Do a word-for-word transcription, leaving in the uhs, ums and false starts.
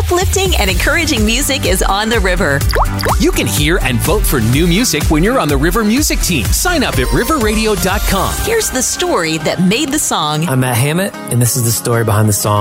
uplifting and encouraging music is on the river. You can hear and vote for new music when you're on the River Music Team. Sign up at river radio dot com. Here's the story that made the song. I'm Matt Hammett, and this is the story behind the song.